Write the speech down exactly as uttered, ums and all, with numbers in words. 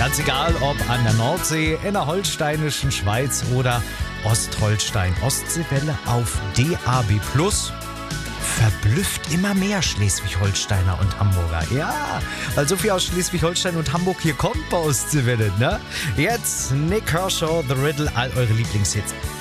Ganz egal, ob an der Nordsee, in der holsteinischen Schweiz oder Ostholstein. Ostseewelle auf D A B Plus. Verblüfft immer mehr Schleswig-Holsteiner und Hamburger. Ja, weil so viel aus Schleswig-Holstein und Hamburg hier kommt bei Ostseewelle, ne? Jetzt Nick Kershaw, The Riddle, all eure Lieblingshits.